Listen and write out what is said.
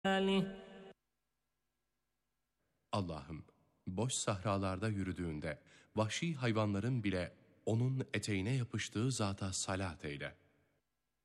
Allah'ım, boş sahralarda yürüdüğünde vahşi hayvanların bile onun eteğine yapıştığı zata salat eyle.